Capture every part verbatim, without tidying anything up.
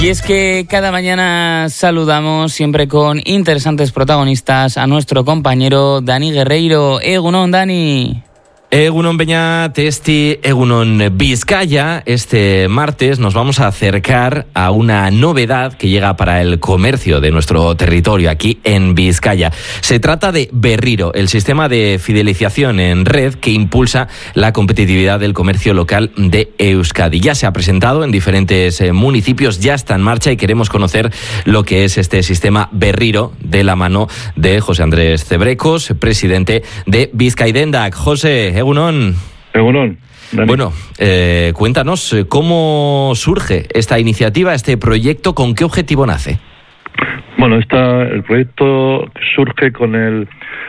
Y es que cada mañana saludamos siempre con interesantes protagonistas a nuestro compañero Dani Guerreiro. Egunon, Dani. Egunon Beñat, Esti, Egunon Vizcaya. Este martes nos vamos a acercar a una novedad que llega para el comercio de nuestro territorio aquí en Vizcaya. Se trata de Berriro, el sistema de fidelización en red que impulsa la competitividad del comercio local de Euskadi. Ya se ha presentado en diferentes eh, municipios, ya está en marcha y queremos conocer lo que es este sistema Berriro de la mano de José Andrés Cebrecos, presidente de Bizkaidendak. José, Egunon. Egunon. Dani. Bueno, eh, cuéntanos, ¿cómo surge esta iniciativa, este proyecto? ¿Con qué objetivo nace? Bueno, esta, el proyecto surge con el,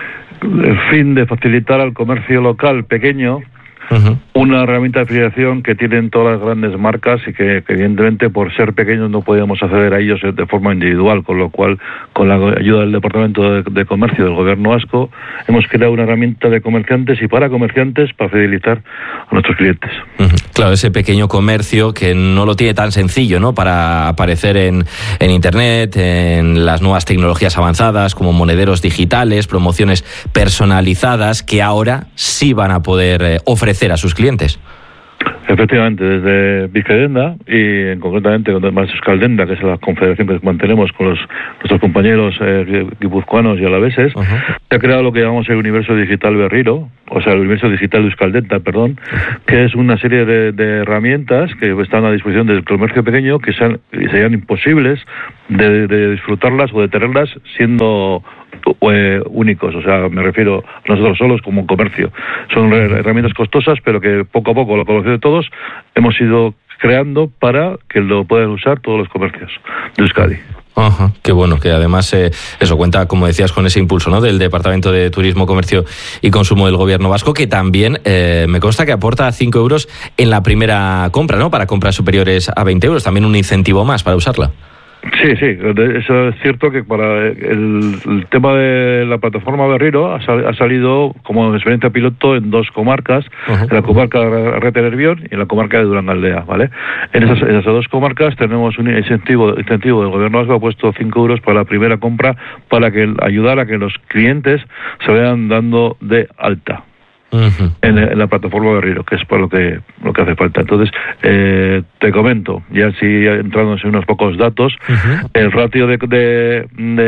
el fin de facilitar al comercio local pequeño uh-huh. una herramienta de fidelización que tienen todas las grandes marcas y que, que evidentemente por ser pequeños no podemos acceder a ellos de forma individual, con lo cual con la ayuda del Departamento de, de Comercio del Gobierno vasco hemos creado una herramienta de comerciantes y para comerciantes para fidelizar a nuestros clientes. Uh-huh. Claro, ese pequeño comercio que no lo tiene tan sencillo, ¿no?, para aparecer en, en Internet, en las nuevas tecnologías avanzadas como monederos digitales, promociones personalizadas que ahora sí van a poder eh, ofrecer a sus clientes. Efectivamente, desde Bizkaidendak y en, concretamente con más Euskaldenda, que es la confederación que mantenemos con los, nuestros compañeros eh, guipuzcoanos y alaveses, uh-huh. se ha creado lo que llamamos el universo digital Berriro, o sea, el universo digital de Euskaldenda, perdón, que es una serie de, de herramientas que están a disposición del comercio pequeño que sean, serían imposibles de, de disfrutarlas o de tenerlas siendo Eh, únicos, o sea, me refiero a nosotros solos como comercio. Son herramientas costosas, pero que poco a poco, la colaboración de todos, hemos ido creando para que lo puedan usar todos los comercios de Euskadi. Ajá, qué bueno, que además eh, eso cuenta, como decías, con ese impulso, ¿no?, del Departamento de Turismo, Comercio y Consumo del Gobierno vasco, que también eh, me consta que aporta cinco euros en la primera compra, ¿no?, para compras superiores a veinte euros, también un incentivo más para usarla. Sí, sí, eso es cierto que para el, el tema de la plataforma Berriro ha, sal, ha salido como experiencia piloto en dos comarcas, uh-huh. en la comarca de Rete Nervión y en la comarca de Durangaldea, ¿vale? En esas, en esas dos comarcas tenemos un incentivo, incentivo del Gobierno vasco, ha puesto cinco euros para la primera compra para que ayudar a que los clientes se vayan dando de alta. Uh-huh. En, en la plataforma Berriro, que es para lo que lo que hace falta. Entonces, eh, te comento, ya si entrando en unos pocos datos, uh-huh. el ratio de, de,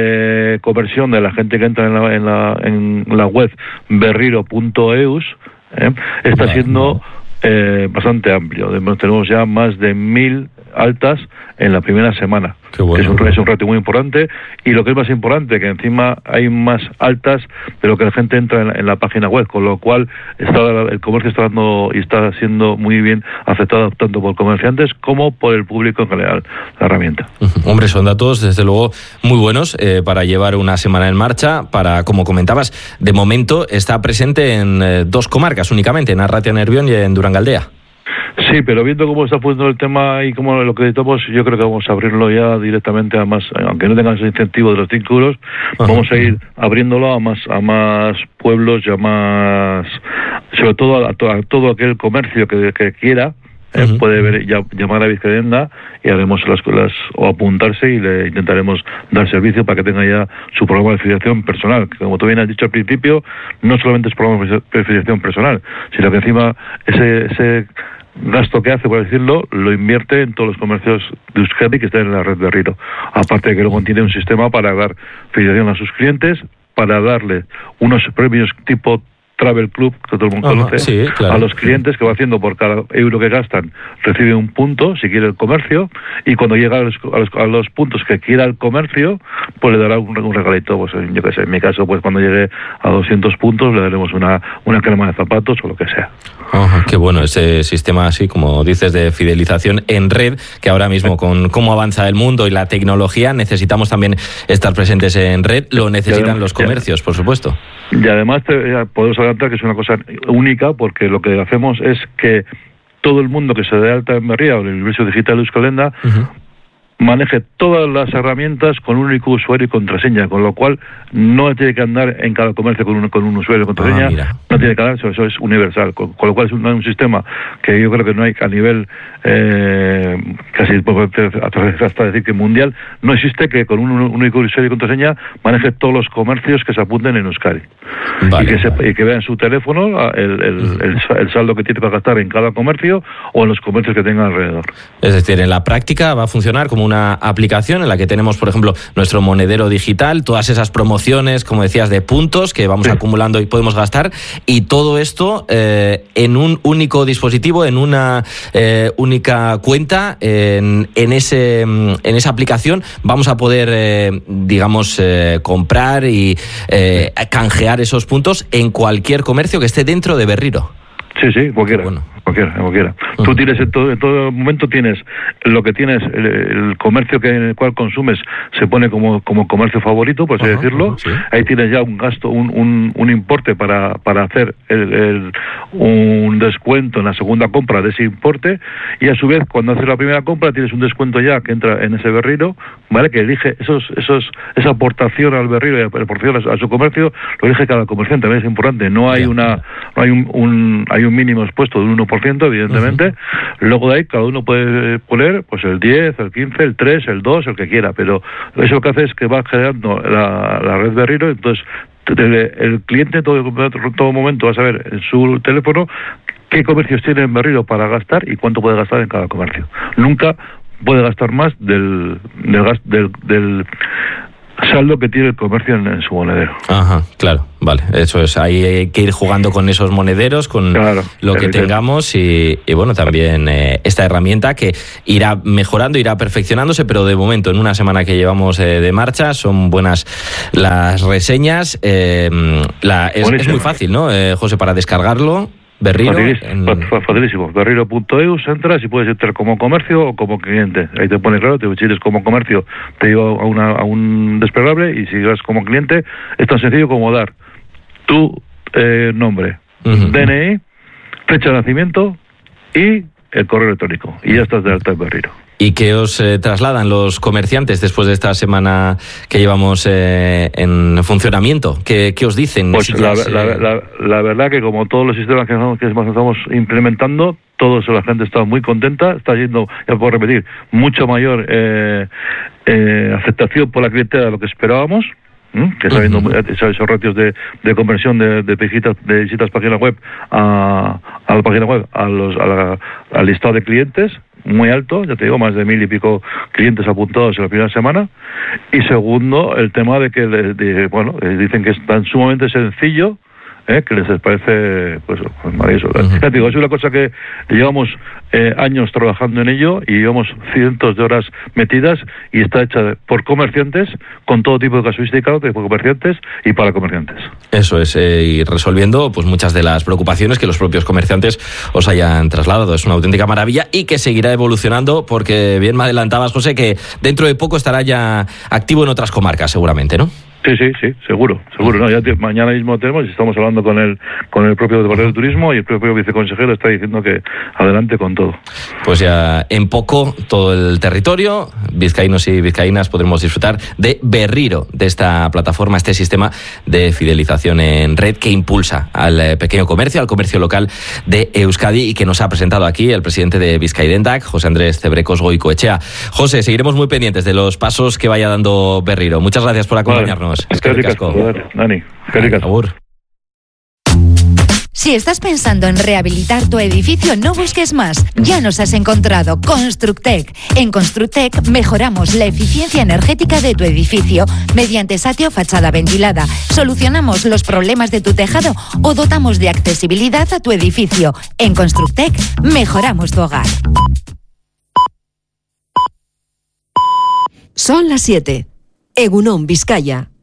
de conversión de la gente que entra en la, en la, en la web berriro punto eus eh, está siendo eh, bastante amplio. Tenemos ya más de mil altas en la primera semana. Qué bueno, es, un, bueno. es un ratio muy importante, y lo que es más importante, que encima hay más altas de lo que la gente entra en la, en la página web, con lo cual está, el comercio está dando y está siendo muy bien aceptado tanto por comerciantes como por el público en general, la herramienta. Uh-huh. Hombre, son datos desde luego muy buenos eh, para llevar una semana en marcha, para, como comentabas, de momento está presente en eh, dos comarcas únicamente, en Arratia Nervión y en Durangaldea. Sí, pero viendo cómo está poniendo el tema y cómo lo acreditamos, yo creo que vamos a abrirlo ya directamente a más, aunque no tengan ese incentivo de los cinco euros, uh-huh. vamos a ir abriéndolo a más a más pueblos y a más, sobre todo a, a, a todo aquel comercio que, que quiera. Eh, uh-huh. Puede ver, ya, llamar a Bizkaidendak y haremos las cosas o apuntarse y le intentaremos dar servicio para que tenga ya su programa de fidelización personal, que como tú bien has dicho al principio, no solamente es programa de fidelización personal, sino que encima ese ese gasto que hace, por decirlo, lo invierte en todos los comercios de Euskadi que están en la red de Berriro. Aparte de que luego tiene un sistema para dar fidelización a sus clientes, para darle unos premios tipo Travel Club, que todo el mundo conoce, sí, claro. a los clientes, que va haciendo por cada euro que gastan, recibe un punto, si quiere el comercio, y cuando llega a los, a los, a los puntos que quiera el comercio, pues le dará un, un regalito, pues yo qué sé, en mi caso, pues cuando llegue a doscientos puntos, le daremos una, una crema de zapatos o lo que sea. Oh, qué bueno ese sistema, así como dices, de fidelización en red, que ahora mismo con cómo avanza el mundo y la tecnología necesitamos también estar presentes en red, lo necesitan además, los comercios, ya, por supuesto. Y además te, ya, podemos adelantar que es una cosa única, porque lo que hacemos es que todo el mundo que se dé alta en Berriro, en el universo digital de Euskaldenda, uh-huh. maneje todas las herramientas con un único usuario y contraseña, con lo cual no tiene que andar en cada comercio con un, con un usuario y contraseña, ah, no tiene que andar, eso, eso es universal, con, con lo cual es un, un sistema que yo creo que no hay a nivel eh, casi hasta decir que mundial, no existe que con un, un único usuario y contraseña maneje todos los comercios que se apunten en Euskadi. Vale, y, que vale. se, y que vean su teléfono el, el, uh-huh. el, el saldo que tiene para gastar en cada comercio o en los comercios que tengan alrededor. Es decir, en la práctica va a funcionar como una aplicación en la que tenemos, por ejemplo, nuestro monedero digital, todas esas promociones, como decías, de puntos que vamos sí. acumulando y podemos gastar, y todo esto eh, en un único dispositivo, en una eh, única cuenta, en, en, ese, en esa aplicación vamos a poder, eh, digamos, eh, comprar y eh, canjear esos puntos en cualquier comercio que esté dentro de Berriro. Sí, sí, cualquiera. Bueno. Cualquiera, cualquiera. Uh-huh. Tú tienes en todo, en todo momento tienes lo que tienes, el, el comercio que en el cual consumes se pone como, como comercio favorito, por así uh-huh, decirlo. Uh-huh, sí. Ahí tienes ya un gasto, un, un, un importe para, para hacer el, el, un descuento en la segunda compra de ese importe, y a su vez cuando haces la primera compra tienes un descuento ya que entra en ese Berriro, ¿vale? Que elige esos, esos, esa aportación al Berriro y aportación a, a su comercio, lo elige cada comerciante, también es importante. No hay yeah. una, no hay un, un, hay un mínimo expuesto de un uno por ciento, evidentemente. Uh-huh. Luego de ahí cada uno puede poner pues el diez, el quince, el tres, el dos, el que quiera, pero eso lo que hace es que va generando la, la red Berriro, entonces el, el cliente todo, todo momento va a saber en su teléfono qué comercios tiene en Berriro para gastar y cuánto puede gastar en cada comercio. Nunca puede gastar más del del, del, del saldo que tiene el comercio en, en su monedero. Ajá, claro, vale, eso es, ahí hay que ir jugando con esos monederos, con claro, lo que tengamos y, y bueno, también eh, esta herramienta que irá mejorando, irá perfeccionándose, pero de momento, en una semana que llevamos eh, de marcha, son buenas las reseñas, eh, la, es, es muy fácil, ¿no, eh, José, para descargarlo? Berriro. Facilísimo, en... facilísimo. Berriro punto e u, entras y puedes entrar como comercio o como cliente. Ahí te pone claro, te, si eres como comercio te lleva a, una, a un desplegable, y si eres como cliente es tan sencillo como dar tu eh, nombre, uh-huh. D N I, fecha de nacimiento y el correo electrónico. Y ya estás de alta en Berriro. ¿Y qué os eh, trasladan los comerciantes después de esta semana que llevamos eh, en funcionamiento? ¿Qué, qué os dicen? Pues si la, la, eh... la, la verdad que como todos los sistemas que, que estamos implementando, todos la gente está muy contenta, está yendo, ya puedo repetir, mucho mayor eh, eh, aceptación por la clientela de lo que esperábamos. ¿Mm? Que está habiendo uh-huh. esos ratios de, de conversión de, de visitas de visitas página web a, a la página web a los a la, al listado de clientes muy alto, ya te digo, más de mil y pico clientes apuntados en la primera semana. Y segundo, el tema de que de, de, bueno, dicen que es tan sumamente sencillo, ¿eh? Que les parece pues, pues maravilloso. Uh-huh. Ya te digo, es una cosa que llevamos eh, años trabajando en ello y llevamos cientos de horas metidas, y está hecha por comerciantes, con todo tipo de casuística de comerciantes y para comerciantes. Eso es, eh, y resolviendo pues muchas de las preocupaciones que los propios comerciantes os hayan trasladado. Es una auténtica maravilla y que seguirá evolucionando, porque bien me adelantabas, José, que dentro de poco estará ya activo en otras comarcas seguramente, ¿no? Sí, sí, sí, seguro, seguro. No, ya te, mañana mismo tenemos, y estamos hablando con el con el propio Departamento de Turismo, y el propio viceconsejero está diciendo que adelante con todo. Pues ya en poco todo el territorio, vizcaínos y vizcaínas, podremos disfrutar de Berriro, de esta plataforma, este sistema de fidelización en red que impulsa al pequeño comercio, al comercio local de Euskadi, y que nos ha presentado aquí el presidente de Bizkaidendak, José Andrés Cebrecos Goicoechea. José, seguiremos muy pendientes de los pasos que vaya dando Berriro. Muchas gracias por acompañarnos. Es que ricasco, Dani. Que ricasco. Si estás pensando en rehabilitar tu edificio, no busques más. Ya nos has encontrado. Constructec. En Constructec mejoramos la eficiencia energética de tu edificio mediante satio fachada ventilada. Solucionamos los problemas de tu tejado o dotamos de accesibilidad a tu edificio. En Constructec mejoramos tu hogar. Son las siete. Egunon, Vizcaya.